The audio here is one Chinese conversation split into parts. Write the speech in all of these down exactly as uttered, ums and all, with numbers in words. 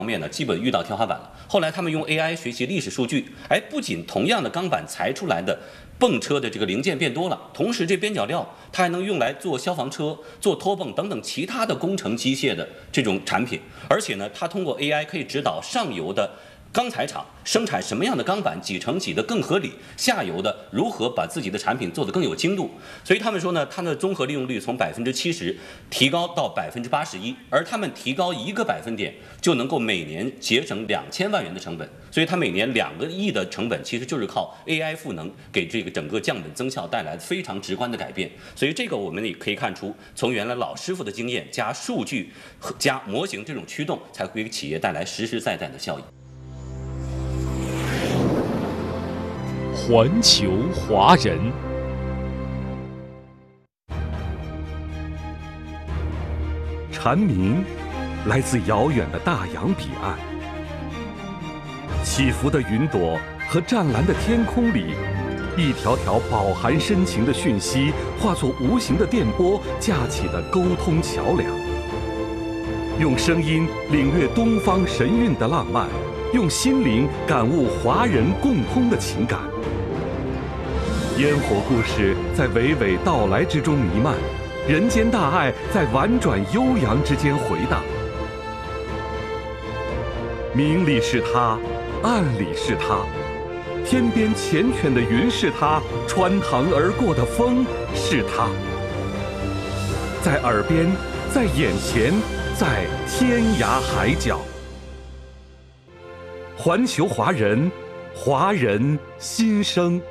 方面呢，基本遇到天花板了。后来他们用 A I 学习历史数据，哎，不仅同样的钢板裁出来的泵车的这个零件变多了，同时这边角料它还能用来做消防车、做拖泵等等其他的工程机械的这种产品。而且呢，它通过 A I 可以指导上游的钢材厂生产什么样的钢板几乘几的更合理，下游的如何把自己的产品做得更有精度。所以他们说呢，它的综合利用率从百分之七十提高到百分之八十一，而他们提高一个百分点就能够每年节省两千万元的成本。所以它每年两个亿的成本其实就是靠 A I 赋能给这个整个降本增效带来非常直观的改变。所以这个我们也可以看出，从原来老师傅的经验加数据加模型这种驱动，才会给企业带来实实在在的效益。 环球华人， 蝉鸣来自遥远的大洋彼岸，起伏的云朵和湛蓝的天空里，一条条饱含深情的讯息化作无形的电波架起的沟通桥梁，用声音领略东方神韵的浪漫，用心灵感悟华人共通的情感。烟火故事在娓娓道来之中弥漫，人间大爱在婉转悠扬之间回荡。明里是他，暗里是他，天边缱绻的云是他，穿堂而过的风是他。在耳边，在眼前，在天涯海角。环球华人，华人心声。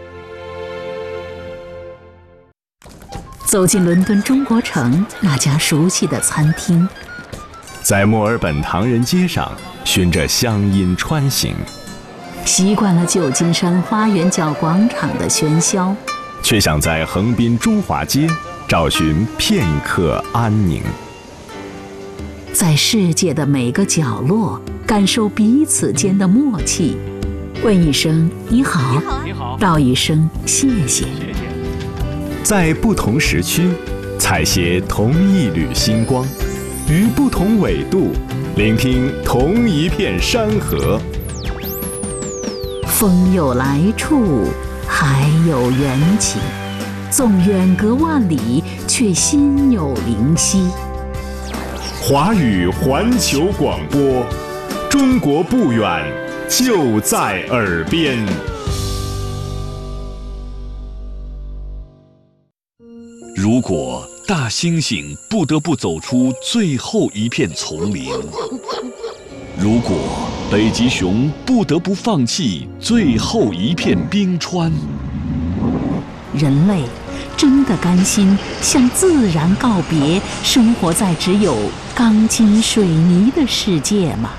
走进伦敦中国城那家熟悉的餐厅， 在墨尔本唐人街上循着乡音穿行， 习惯了旧金山花园角广场的喧嚣， 却想在横滨中华街找寻片刻安宁。 在世界的每个角落感受彼此间的默契，问一声你好， 你好， 道一声谢谢。 在不同时区采撷同一缕星光，于不同纬度聆听同一片山河。 风有来处，海有缘起，纵远隔万里，却心有灵犀。 华语环球广播，中国不远，就在耳边。 如果大猩猩不得不走出最后一片丛林，如果北极熊不得不放弃最后一片冰川， 人类真的甘心向自然告别，生活在只有钢筋水泥的世界吗？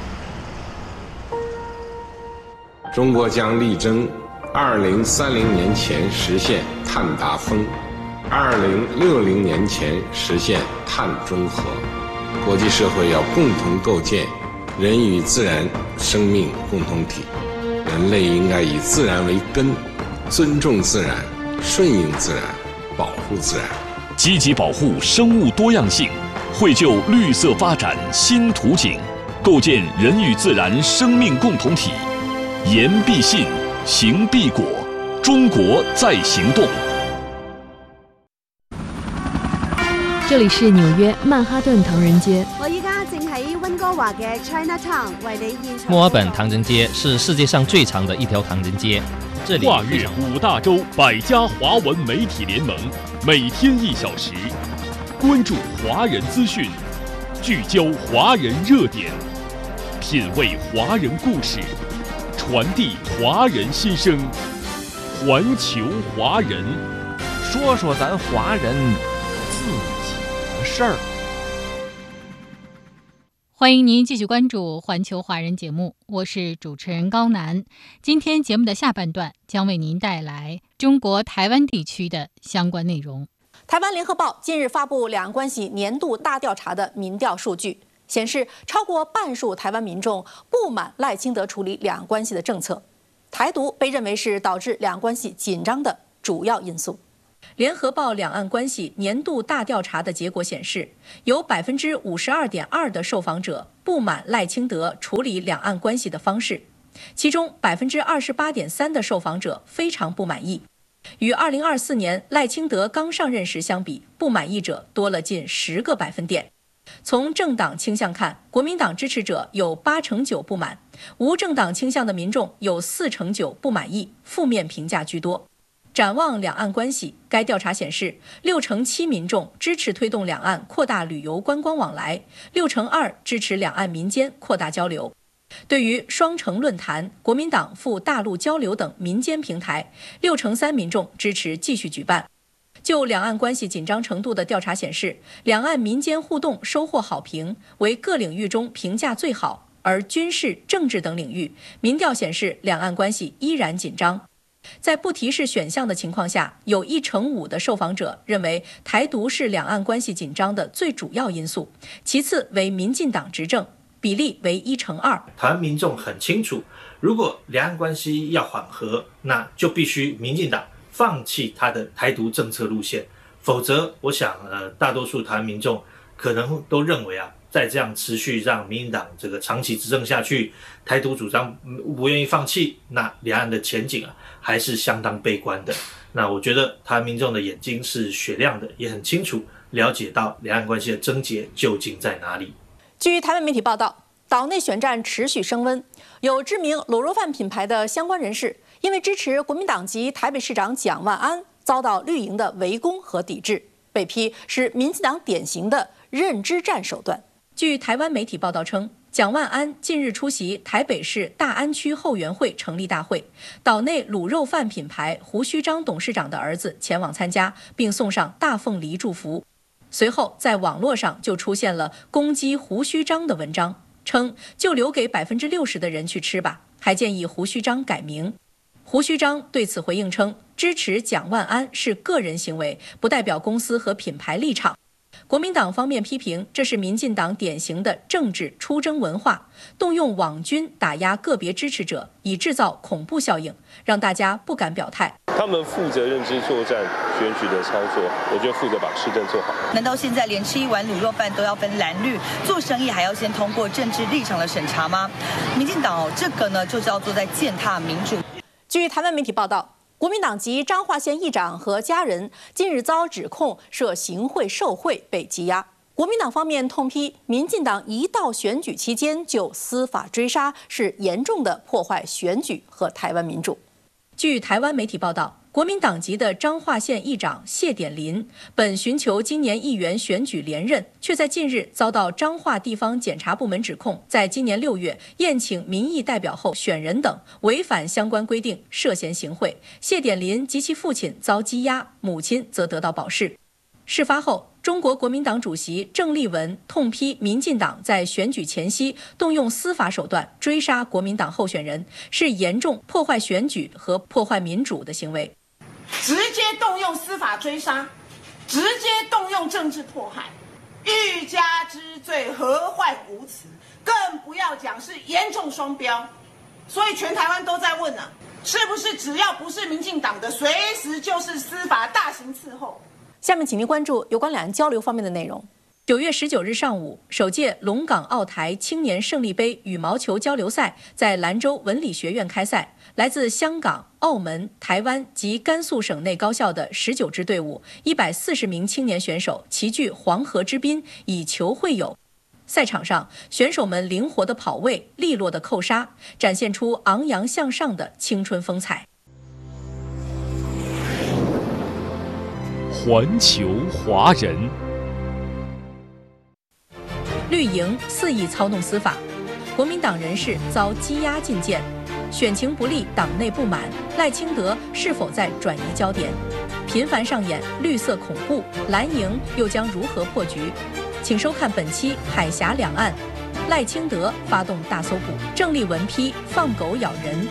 中国将力争二零三零年前实现碳达峰，二零六零年前实现碳中和。国际社会要共同构建人与自然生命共同体，人类应该以自然为根，尊重自然，顺应自然，保护自然， 积极保护生物多样性，绘就绿色发展新图景，构建人与自然生命共同体。言必信，行必果，中国在行动。 这里是纽约曼哈顿唐人街。 我依家正喺温哥華嘅 Chinatown 為你現場。 墨爾本唐人街是世界上最長的一條唐人街，這裡跨越五大洲百家華文媒體聯盟，每天一小時，關注華人資訊，聚焦華人熱點，品味華人故事，傳遞華人心聲，環球華人， 說說咱華人自己的事兒。 歡迎您繼續關注環球華人節目，我是主持人高楠。今天節目的下半段將為您帶來中國台灣地區的相關內容。 台灣聯合報近日發布兩岸關係年度大調查的民調數據，顯示超過半數台灣民眾不滿賴清德處理兩岸關係的政策，台獨被認為是導致兩岸關係緊張的主要因素。 联合报两岸关系年度大调查的结果显示，有百分之五十二点二的受访者不满赖清德处理两岸关系的方式，其中百分之二十八点三的受访者非常不满意。与二零二四年赖清德刚上任时相比，不满意者多了近十个百分点。从政党倾向看，国民党支持者有八成九不满，无政党倾向的民众有四成九不满意，负面评价居多。展望两岸关系，该调查显示，六成七民众支持推动两岸扩大旅游观光往来，六成二支持两岸民间扩大交流。对于双城论坛、国民党赴大陆交流等民间平台，六成三民众支持继续举办。就两岸关系紧张程度的调查显示，两岸民间互动收获好评，为各领域中评价最好，而军事、政治等领域，民调显示两岸关系依然紧张。在不提示选项的情况下，有一成五的受访者认为台独是两岸关系紧张的最主要因素，其次为民进党执政，比例为一成二。 台湾民众很清楚，如果两岸关系要缓和，那就必须民进党放弃他的台独政策路线，否则，我想，呃，大多数台湾民众可能都认为啊，再这样持续让民进党这个长期执政下去，台独主张不愿意放弃，那两岸的前景啊，还是相当悲观的。那我觉得台湾民众的眼睛是雪亮的，也很清楚了解到两岸关系的症结究竟在哪里。 据台湾媒体报道，岛内选战持续升温，有知名卤肉饭品牌的相关人士因为支持国民党籍台北市长蒋万安，遭到绿营的围攻和抵制，被批是民进党典型的认知战手段。据台湾媒体报道称，蒋万安近日出席台北市大安区后援会成立大会，岛内卤肉饭品牌胡须章董事长的儿子前往参加，并送上大凤梨祝福。随后，在网络上就出现了攻击胡须章的文章，称就留给百分之六十的人去吃吧，还建议胡须章改名。胡须章对此回应称，支持蒋万安是个人行为，不代表公司和品牌立场。国民党方面批评，这是民进党典型的政治出征文化，动用网军打压个别支持者，以制造恐怖效应，让大家不敢表态。 他们负责认知作战、选举的操作，我就负责把市政做好。 难道现在连吃一碗卤肉饭都要分蓝绿，做生意还要先通过政治立场的审查吗？民进党、哦、这个呢，就叫做在践踏民主。 据台湾媒体报道，国民党籍彰化县议长和家人近日遭指控涉行贿受贿被羁押。国民党方面痛批，民进党一到选举期间就司法追杀，是严重的破坏选举和台湾民主。据台湾媒体报道，国民党籍的彰化县议长谢典林本寻求今年议员选举连任，却在近日遭到彰化地方检察部门指控，在今年六月宴请民意代表后选人等违反相关规定，涉嫌行贿。谢典林及其父亲遭羁押，母亲则得到保释。事发后，中国国民党主席郑丽文痛批民进党在选举前夕动用司法手段追杀国民党候选人，是严重破坏选举和破坏民主的行为。 直接动用司法追杀，直接动用政治迫害，欲加之罪，何患无辞？更不要讲是严重双标。所以全台湾都在问啊，是不是只要不是民进党的，随时就是司法大刑伺候？ 下面请您关注有关两岸交流方面的内容。九月十九日上午，首届龙港澳台青年胜利杯羽毛球交流赛在兰州文理学院开赛。来自香港、澳门、台湾及甘肃省内高校的十九支队伍，一百四十名青年选手齐聚黄河之滨，以球会友。赛场上，选手们灵活的跑位、利落的扣杀，展现出昂扬向上的青春风采。 环球华人， 绿营肆意操弄司法，国民党人士遭羁押禁见，选情不利，党内不满，赖清德是否在转移焦点？频繁上演绿色恐怖，蓝营又将如何破局？请收看本期《海峡两岸》，赖清德发动大搜捕，郑丽文批放狗咬人。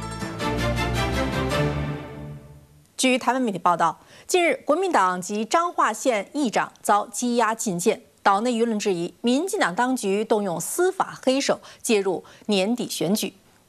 据台湾媒体报道，近日国民党及彰化县议长遭羁押禁见，岛内舆论质疑民进党当局动用司法黑手介入年底选举。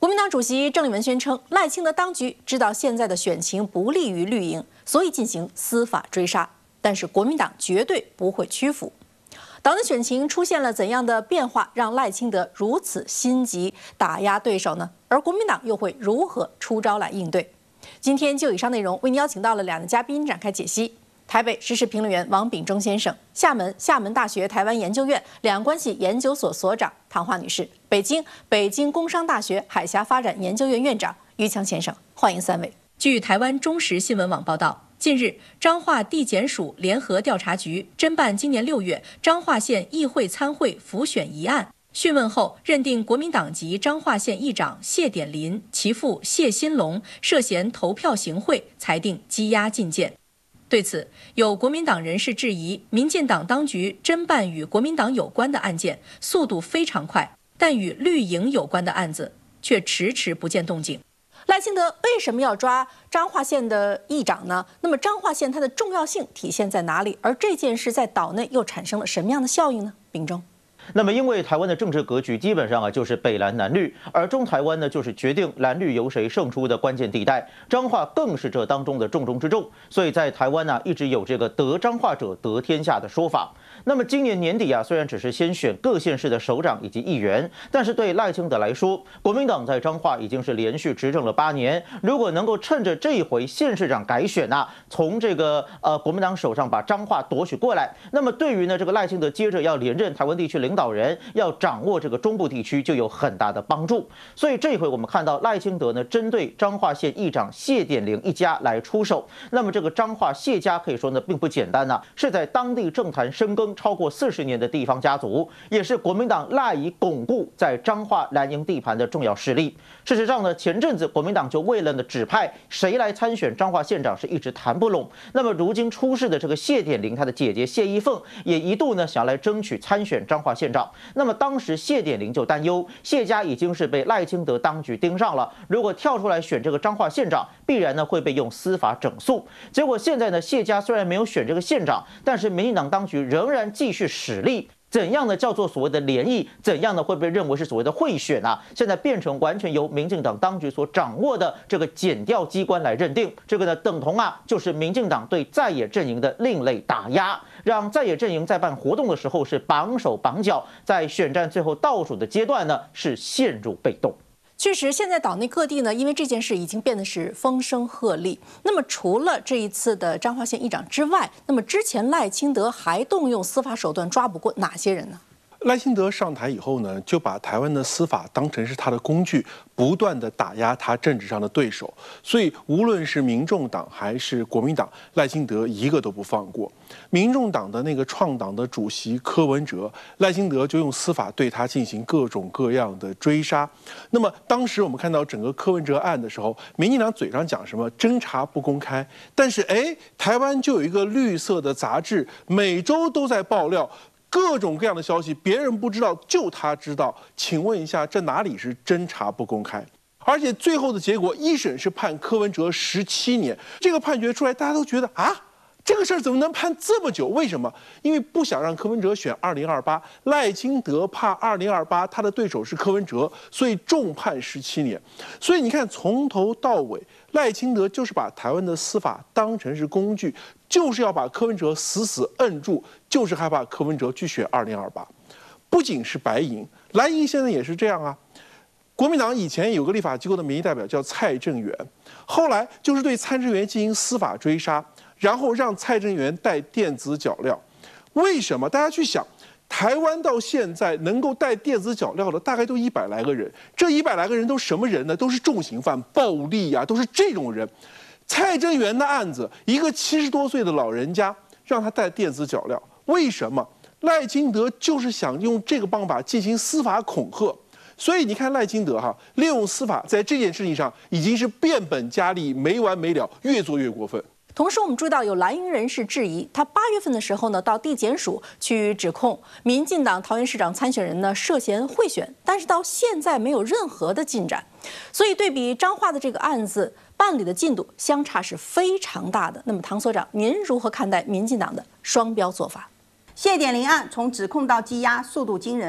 国民党主席郑丽文宣称，赖清德当局知道现在的选情不利于绿营，所以进行司法追杀。但是国民党绝对不会屈服。党内选情出现了怎样的变化，让赖清德如此心急打压对手呢？而国民党又会如何出招来应对？今天就以上内容为您邀请到了两位嘉宾展开解析。台北时事评论员王炳忠先生，厦门厦门大学台湾研究院两岸关系研究所所长唐华女士，北京北京工商大学海峡发展研究院院长于强先生，欢迎三位。据台湾中时新闻网报道，近日，彰化地检署联合调查局侦办今年六月彰化县议会参会辅选一案，讯问后认定国民党籍彰化县议长谢典林、其父谢新龙涉嫌投票行贿，裁定羁押禁见。对此，有国民党人士质疑，民进党当局侦办与国民党有关的案件速度非常快，但与绿营有关的案子却迟迟不见动静。赖清德为什么要抓彰化县的议长呢？那么彰化县它的重要性体现在哪里？而这件事在岛内又产生了什么样的效应呢？秉忠。 那么，因为台湾的政治格局基本上啊就是北蓝南绿，而中台湾呢就是决定蓝绿由谁胜出的关键地带，彰化更是这当中的重中之重，所以在台湾呢、啊、一直有这个得彰化者得天下的说法。那么今年年底啊，虽然只是先选各县市的首长以及议员，但是对赖清德来说，国民党在彰化已经是连续执政了八年，如果能够趁着这一回县市长改选啊，从这个呃国民党手上把彰化夺取过来，那么对于呢这个赖清德接着要连任台湾地区领导人，要掌握这个中部地区就有很大的帮助。所以这一回我们看到赖清德呢针对彰化县议长谢典林一家来出手，那么这个彰化谢家可以说呢并不简单呐、啊，是在当地政坛深耕超过四十年的地方家族，也是国民党赖以巩固在彰化蓝营地盘的重要势力。事实上呢，前阵子国民党就为了呢指派谁来参选彰化县长是一直谈不拢。那么如今出事的这个谢典林，他的姐姐谢依凤也一度呢想来争取参选彰化县长。那么当时谢典林就担忧，谢家已经是被赖清德当局盯上了，如果跳出来选这个彰化县长，必然呢会被用司法整肃。结果现在呢，谢家虽然没有选这个县长，但是民进党当局仍然继续使力。怎样的叫做所谓的联谊？怎样的会被认为是所谓的贿选啊？现在变成完全由民进党当局所掌握的这个检调机关来认定。这个呢，等同啊，就是民进党对在野阵营的另类打压，让在野阵营在办活动的时候是绑手绑脚，在选战最后倒数的阶段呢，是陷入被动。 确实，现在岛内各地呢，因为这件事已经变得是风声鹤唳。那么，除了这一次的彰化县议长之外，那么之前赖清德还动用司法手段抓捕过哪些人呢？ 赖清德上台以后呢，就把台湾的司法当成是他的工具，不断的打压他政治上的对手。所以，无论是民众党还是国民党，赖清德一个都不放过。民众党的那个创党的主席柯文哲，赖清德就用司法对他进行各种各样的追杀。那么，当时我们看到整个柯文哲案的时候，民进党嘴上讲什么侦查不公开，但是哎，台湾就有一个绿色的杂志，每周都在爆料。各种各样的消息，别人不知道，就他知道。请问一下，这哪里是侦查不公开？而且最后的结果，一审是判柯文哲十七年。这个判决出来，大家都觉得啊，这个事儿怎么能判这么久？为什么？因为不想让柯文哲选二零二八，赖清德怕二零二八他的对手是柯文哲，所以重判十七年。所以你看，从头到尾，赖清德就是把台湾的司法当成是工具。就是要把柯文哲死死摁住，就是害怕柯文哲去选二零二八。不仅是白银，蓝营现在也是这样啊。国民党以前有个立法机构的民意代表叫蔡正元，后来就是对蔡正元进行司法追杀，然后让蔡正元带电子脚镣。为什么？大家去想，台湾到现在能够带电子脚镣的大概都一百来个人，这一百来个人都什么人呢？都是重刑犯、暴力啊，都是这种人。蔡正元的案子，一个七十多岁的老人家让他戴电子脚镣，为什么？赖清德就是想用这个方法进行司法恐吓。所以你看赖清德哈，利用司法在这件事情上已经是变本加厉，没完没了，越做越过分。 同时，我们注意到有蓝营人士质疑，他八月份的时候呢，到地检署去指控民进党桃园市长参选人呢涉嫌贿选，但是到现在没有任何的进展。所以对比彰化的这个案子办理的进度相差是非常大的。那么唐所长，您如何看待民进党的双标做法？ 谢典林案从指控到羁押速度惊人。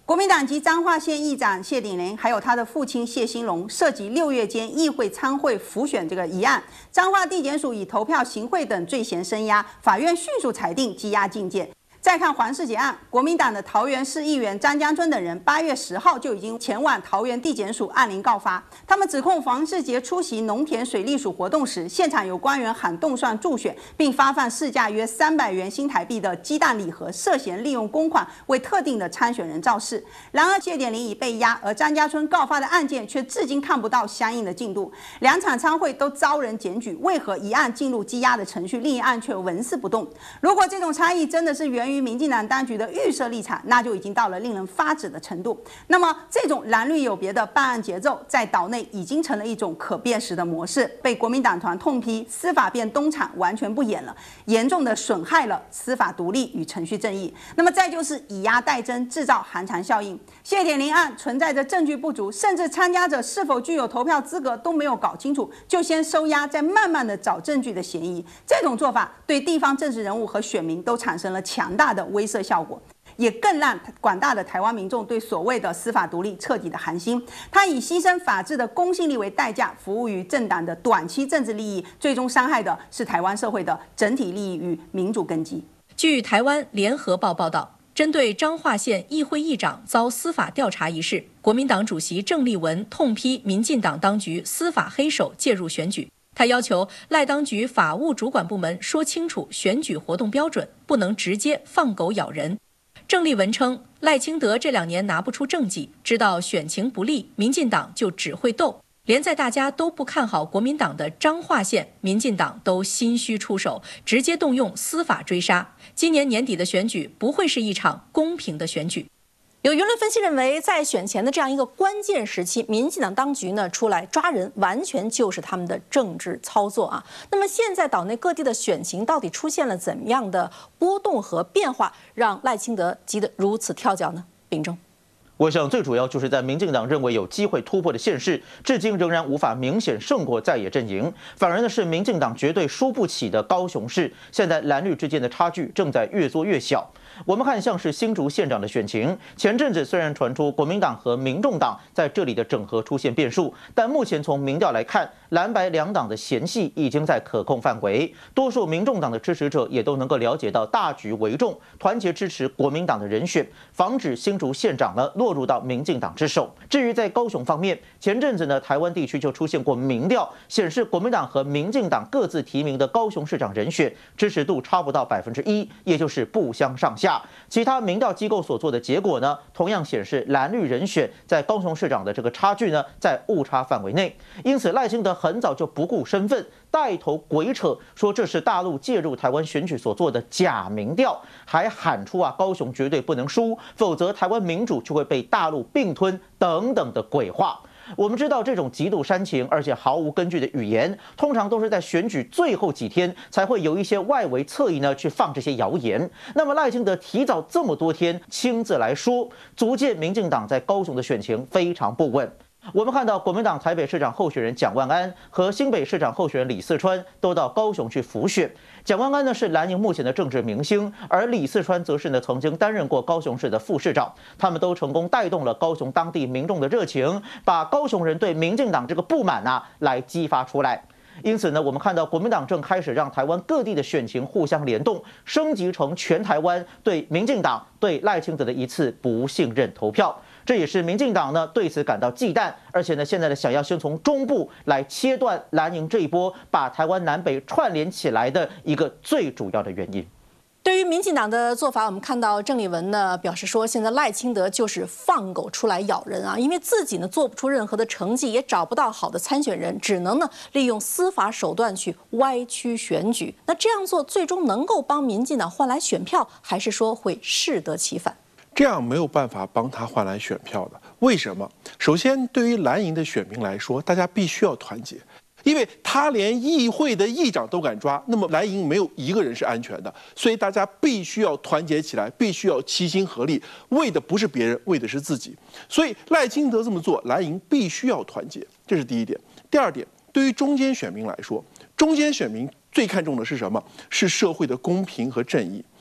国民党籍彰化县议长谢鼎林，还有他的父亲谢兴隆，涉及六月间议会参会辅选这个一案，彰化地检署以投票行贿等罪嫌声押，法院迅速裁定羁押禁见。再看黄世杰案，国民党的桃园市议员张江春等人，八月十号就已经前往桃园地检署按铃告发，他们指控黄世杰出席农田水利署活动时，现场有官员喊动算助选，并发放市价约三百元新台币的鸡蛋礼盒，涉嫌利用公款为特定的参选人造势。然而谢点林已被押，而张家春告发的案件却至今看不到相应的进度。两场参会都遭人检举，为何一案进入羁押的程序，另一案却纹丝不动？如果这种差异真的是源于于民进党当局的预设立场，那就已经到了令人发指的程度。那么，这种蓝绿有别的办案节奏，在岛内已经成了一种可辨识的模式，被国民党团痛批司法变东厂，完全不演了，严重的损害了司法独立与程序正义。那么，再就是以压代增，制造寒蝉效应。谢点林案存在着证据不足，甚至参加者是否具有投票资格都没有搞清楚，就先收押，再慢慢的找证据的嫌疑。这种做法对地方政治人物和选民都产生了强大的威慑效果，也更让广大的台湾民众对所谓的司法独立彻底的寒心。他以牺牲法治的公信力为代价，服务于政党的短期政治利益，最终伤害的是台湾社会的整体利益与民主根基。 据台湾联合报报道，针对彰化县议会议长遭司法调查一事，国民党主席郑丽文痛批民进党当局司法黑手介入选举。他要求赖当局法务主管部门说清楚选举活动标准，不能直接放狗咬人。郑丽文称，赖清德这两年拿不出政绩，知道选情不利，民进党就只会斗。连在大家都不看好国民党的彰化县，民进党都心虚出手，直接动用司法追杀。今年年底的选举不会是一场公平的选举。 有舆论分析认为，在选前的这样一个关键时期，民进党当局呢出来抓人，完全就是他们的政治操作啊。那么现在岛内各地的选情到底出现了怎么样的波动和变化，让赖清德急得如此跳脚呢？秉正。 我想最主要就是在民进党认为有机会突破的县市，至今仍然无法明显胜过在野阵营，反而呢是民进党绝对输不起的高雄市，现在蓝绿之间的差距正在越缩越小。我们看像是新竹县长的选情，前阵子虽然传出国民党和民众党在这里的整合出现变数，但目前从民调来看，蓝白两党的嫌隙已经在可控范围，多数民众党的支持者也都能够了解到大局为重，团结支持国民党的人选，防止新竹县长呢落入到民进党之手。至于在高雄方面，前阵子呢台湾地区就出现过民调，显示国民党和民进党各自提名的高雄市长人选支持度差不到百分之一，也就是不相上下。其他民调机构所做的结果呢，同样显示蓝绿人选在高雄市长的这个差距呢，在误差范围内。因此赖清德很早就不顾身份，带头鬼扯，说这是大陆介入台湾选举所做的假民调，还喊出啊高雄绝对不能输，否则台湾民主就会被大陆并吞等等的鬼话。我们知道这种极度煽情而且毫无根据的语言，通常都是在选举最后几天才会有一些外围侧翼呢去放这些谣言。那么赖清德提早这么多天亲自来说，足见民进党在高雄的选情非常不稳。我们看到国民党台北市长候选人蒋万安和新北市长候选人李四川都到高雄去辅选。蒋万安呢是蓝营目前的政治明星，而李四川则是呢曾经担任过高雄市的副市长。他们都成功带动了高雄当地民众的热情，把高雄人对民进党这个不满啊来激发出来。因此呢，我们看到国民党正开始让台湾各地的选情互相联动，升级成全台湾对民进党、对赖清德的一次不信任投票。这也是民进党呢对此感到忌惮，而且呢现在呢想要先从中部来切断蓝营这一波把台湾南北串联起来的一个最主要的原因。 对于民进党的做法，我们看到郑丽文呢表示说，现在赖清德就是放狗出来咬人啊，因为自己呢做不出任何的成绩，也找不到好的参选人，只能呢利用司法手段去歪曲选举。那这样做最终能够帮民进党换来选票，还是说会适得其反？ 这样没有办法帮他换来选票的。为什么？首先，对于蓝营的选民来说，大家必须要团结。因为他连议会的议长都敢抓，那么蓝营没有一个人是安全的，所以大家必须要团结起来，必须要齐心合力，为的不是别人，为的是自己。所以赖清德这么做，蓝营必须要团结，这是第一点。第二点，对于中间选民来说，中间选民最看重的是什么？是社会的公平和正义。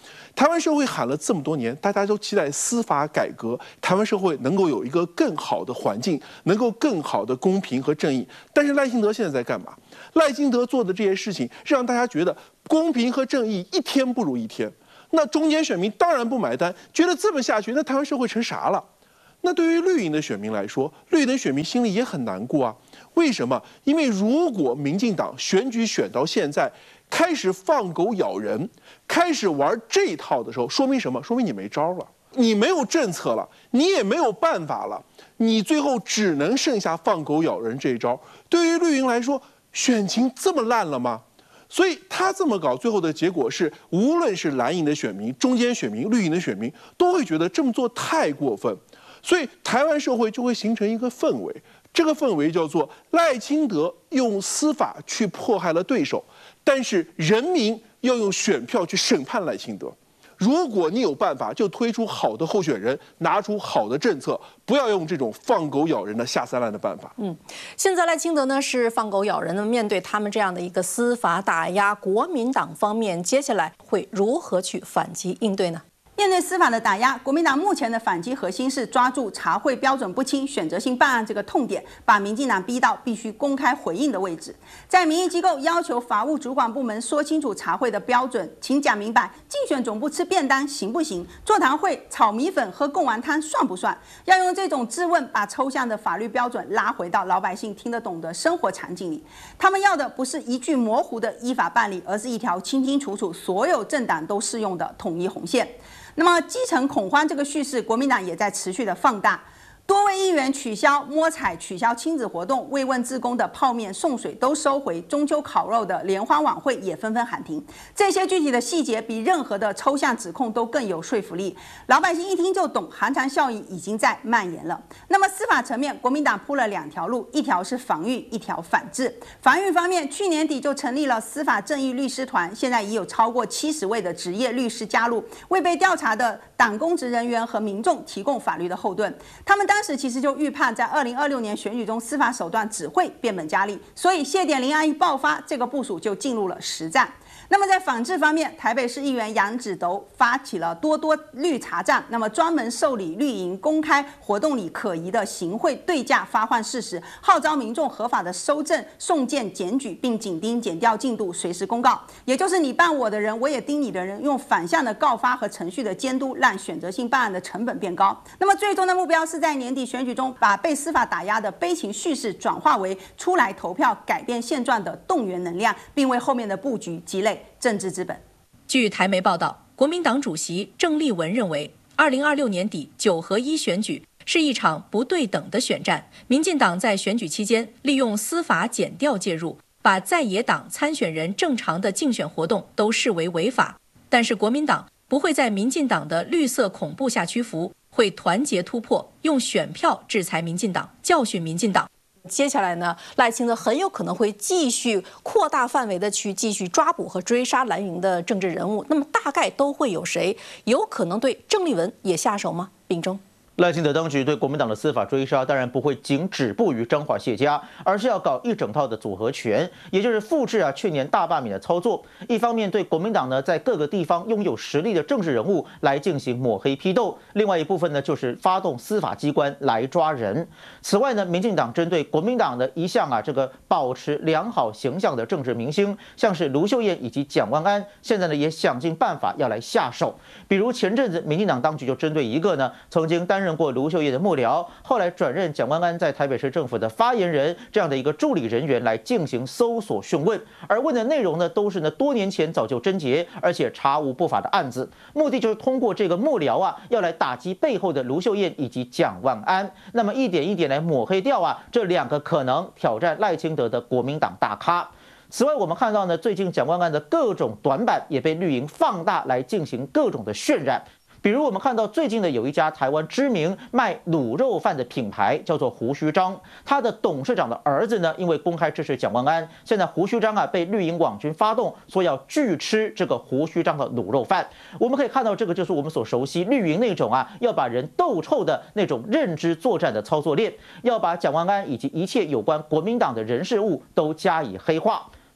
台湾社会喊了这么多年，大家都期待司法改革，台湾社会能够有一个更好的环境，能够更好的公平和正义。但是赖清德现在在干嘛？赖清德做的这些事情，让大家觉得公平和正义一天不如一天。那中间选民当然不买单，觉得这么下去，那台湾社会成啥了？那对于绿营的选民来说，绿营的选民心里也很难过啊。为什么？因为如果民进党选举选到现在，开始放狗咬人，开始玩这一套的时候，说明什么？说明你没招了，你没有政策了，你也没有办法了，你最后只能剩下放狗咬人这一招。对于绿营来说，选情这么烂了吗？所以他这么搞，最后的结果是，无论是蓝营的选民、中间选民、绿营的选民，都会觉得这么做太过分。所以台湾社会就会形成一个氛围，这个氛围叫做赖清德用司法去迫害了对手，但是人民要用选票去审判赖清德。如果你有办法，就推出好的候选人，拿出好的政策，不要用这种放狗咬人的下三滥的办法。 嗯，现在赖清德呢是放狗咬人的，面对他们这样的一个司法打压，国民党方面接下来会如何去反击应对呢？ 面对司法的打压，国民党目前的反击核心是抓住查获标准不清、选择性办案这个痛点，把民进党逼到必须公开回应的位置。在民意机构要求法务主管部门说清楚查获的标准，请讲明白，竞选总部吃便当行不行？座谈会炒米粉、喝贡丸汤算不算？要用这种质问，把抽象的法律标准拉回到老百姓听得懂的生活场景里。他们要的不是一句模糊的依法办理，而是一条清清楚楚、所有政党都适用的统一红线。那么基层恐慌这个叙事，国民党也在持续的放大。多位议员取消摸彩、取消亲子活动、慰问志工的泡面送水都收回，中秋烤肉的联欢晚会也纷纷喊停。这些具体的细节比任何的抽象指控都更有说服力，老百姓一听就懂，寒蝉效应已经在蔓延了。那么司法层面，国民党铺了两条路，一条是防御，一条反制。防御方面，去年底就成立了司法正义律师团，现在已有超过七十位的职业律师加入，为被调查的党公职人员和民众提供法律的后盾。他们当时其实就预判，在二零二六年选举中，司法手段只会变本加厉，所以谢点零案一爆发，这个部署就进入了实战。那么在反制方面，台北市议员杨子斗发起了多多绿查站，那么专门受理绿营公开活动里可疑的行贿对价发换事实，号召民众合法的收证、送件、检举，并紧盯检调进度，随时公告。也就是你办我的人，我也盯你的人，用反向的告发和程序的监督，让选择性办案的成本变高。那么最终的目标是在年底选举中，把被司法打压的悲情叙事转化为出来投票、改变现状的动员能量，并为后面的布局积累政治资本。 据台媒报道，国民党主席郑丽文认为，二零二六年底九合一选举是一场不对等的选战。民进党在选举期间利用司法检调介入，把在野党参选人正常的竞选活动都视为违法。但是国民党不会在民进党的绿色恐怖下屈服，会团结突破，用选票制裁民进党，教训民进党。 接下来呢，赖清德很有可能会继续扩大范围的去继续抓捕和追杀蓝营的政治人物。那么大概都会有谁？有可能对郑丽文也下手吗？秉忠。 赖清德当局对国民党的司法追杀，当然不会仅止步于彰化谢家，而是要搞一整套的组合拳，也就是复制啊去年大罢免的操作。一方面对国民党呢在各个地方拥有实力的政治人物来进行抹黑批斗，另外一部分呢就是发动司法机关来抓人。此外呢，民进党针对国民党的一项啊这个保持良好形象的政治明星，像是卢秀燕以及蒋万安，现在呢也想尽办法要来下手。比如前阵子民进党当局就针对一个呢曾经担任过卢秀燕的幕僚，后来转任蒋万安在台北市政府的发言人这样的一个助理人员来进行搜索讯问，而问的内容呢都是呢多年前早就侦结而且查无不法的案子，目的就是通过这个幕僚啊要来打击背后的卢秀燕以及蒋万安，那么一点一点来抹黑掉啊这两个可能挑战赖清德的国民党大咖。此外，我们看到呢，最近蒋万安的各种短板也被绿营放大来进行各种的渲染。比如我们看到最近的有一家台湾知名卖卤肉饭的品牌叫做胡须章，他的董事长的儿子呢，因为公开支持蒋万安，现在胡须章啊被绿营网军发动说要拒吃这个胡须章的卤肉饭。我们可以看到，这个就是我们所熟悉绿营那种啊要把人斗臭的那种认知作战的操作链，要把蒋万安以及一切有关国民党的人事物都加以黑化。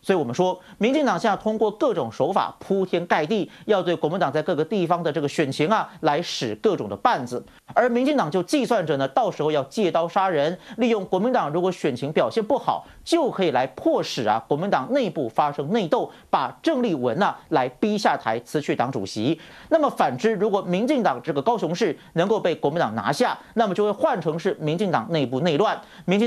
所以我们说，民进党现在通过各种手法铺天盖地，要对国民党在各个地方的这个选情啊来使各种的绊子，而民进党就计算着呢，到时候要借刀杀人，利用国民党如果选情表现不好，就可以来迫使啊国民党内部发生内斗，把郑丽文啊来逼下台辞去党主席。那么反之，如果民进党这个高雄市能够被国民党拿下，那么就会换成是民进党内部内乱，民进